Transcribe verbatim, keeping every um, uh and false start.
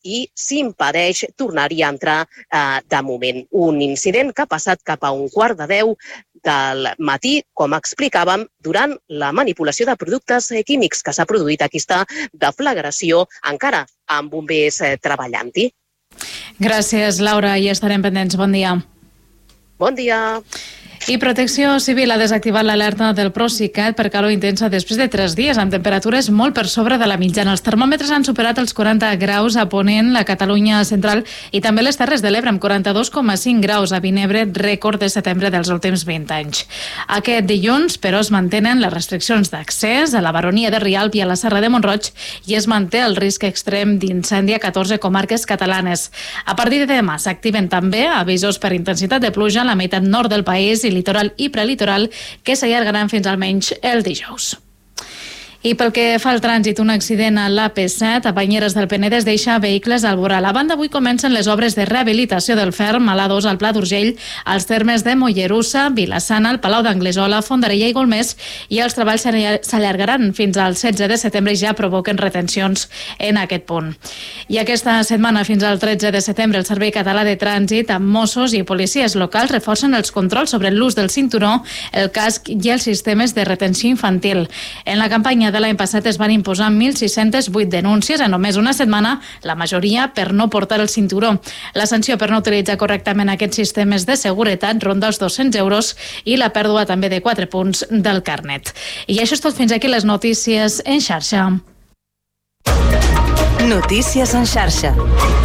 i s'impedeix tornar-hi a entrar eh, de moment. Un incident que ha passat cap a un quart de deu del matí, com explicàvem, durant la manipulació de productes químics que s'ha produït aquesta deflagració, encara amb bombers eh, treballant-hi. Gràcies, Laura, i estarem pendents. Bon dia. Bon dia. I Protecció Civil ha desactivat l'alerta del Procicat per calor intensa després de tres dies, amb temperatures molt per sobre de la mitjana. Els termòmetres han superat els quaranta graus a Ponent, la Catalunya central i també les Terres de l'Ebre, amb quaranta-dos coma cinc graus a Vinebre, rècord de setembre dels últims vint anys. Aquest dilluns, però, es mantenen les restriccions d'accés a la Baronia de Rialp i a la Serra de Mont-roig i es manté el risc extrem d'incendi a catorze comarques catalanes. A partir de demà s'activen també avisos per intensitat de pluja a la meitat nord del país i litoral i prelitoral, que s'allargaran fins almenys el dijous. I pel que fa al trànsit, un accident a l'A P set a Banyeres del Penedès deixa vehicles al voral. A banda, avui comencen les obres de rehabilitació del ferm a l'A dos al Pla d'Urgell, als termes de Mollerussa, Vilassana, el Palau d'Anglesola, Fondarella i Golmés, i els treballs s'allargaran fins al setze de setembre i ja provoquen retencions en aquest punt. I aquesta setmana, fins al tretze de setembre, el Servei Català de Trànsit, amb Mossos i policies locals, reforcen els controls sobre l'ús del cinturó, el casc i els sistemes de retenció infantil. En la campanya de l'any passat es van imposar mil sis-centes vuit denúncies en només una setmana, la majoria per no portar el cinturó. La sanció per no utilitzar correctament aquests sistemes de seguretat ronda els dos-cents euros i la pèrdua també de quatre punts del carnet. I això és tot, fins aquí les notícies en xarxa. Notícies en xarxa.